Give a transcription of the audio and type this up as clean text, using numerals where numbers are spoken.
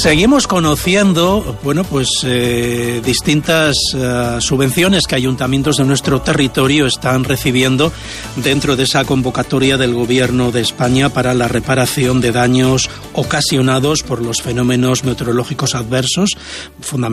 Seguimos conociendo, distintas subvenciones que ayuntamientos de nuestro territorio están recibiendo dentro de esa convocatoria del Gobierno de España para la reparación de daños ocasionados por los fenómenos meteorológicos adversos, fundamentalmente